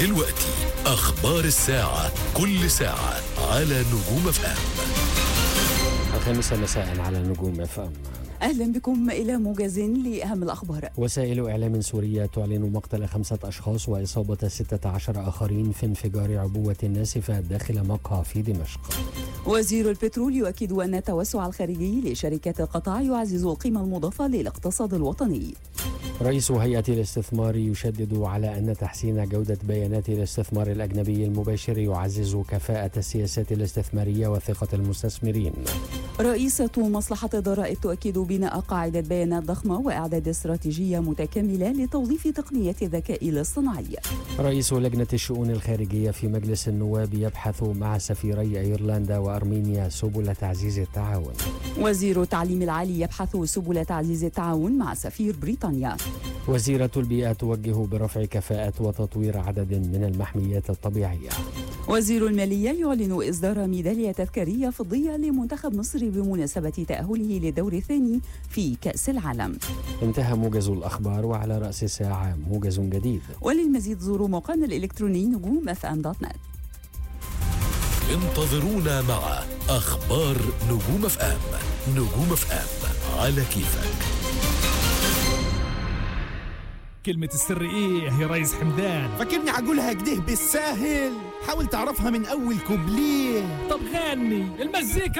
دلوقتي أخبار الساعة، كل ساعة على نجوم FM. 5 مساء على نجوم FM. أهلا بكم إلى موجز لأهم الأخبار. وسائل إعلام سورية تعلن مقتل 5 أشخاص وإصابة 16 آخرين في انفجار عبوة ناسفة داخل مقهى في دمشق. وزير البترول يؤكد أن التوسع الخارجي لشركات القطاع يعزز القيمة المضافة للاقتصاد الوطني. رئيس هيئة الاستثمار يشدد على أن تحسين جودة بيانات الاستثمار الأجنبي المباشر يعزز كفاءة السياسات الاستثمارية وثقة المستثمرين. رئيسة مصلحة الضرائب تؤكد بناء قاعدة بيانات ضخمة وإعداد استراتيجية متكاملة لتوظيف تقنية الذكاء الاصطناعي. رئيس لجنة الشؤون الخارجية في مجلس النواب يبحث مع سفيري أيرلندا وأرمينيا سبل تعزيز التعاون. وزير التعليم العالي يبحث سبل تعزيز التعاون مع سفير بريطانيا. وزيرة البيئة توجه برفع كفاءة وتطوير عدد من المحميات الطبيعية. وزير المالية يعلن إصدار ميدالية تذكارية فضية لمنتخب مصر بمناسبة تأهله للدور الثاني في كأس العالم. انتهى موجز الأخبار، وعلى رأس الساعة موجز جديد. وللمزيد زوروا موقعنا الإلكتروني نجوم FM.net. انتظرونا مع أخبار نجوم FM. نجوم FM على كيفك. كلمة السر ايه يا ريس حمدان؟ فاكرني عقولها كده بالساهل؟ حاول تعرفها من اول كوبليه. طب غني المزيكا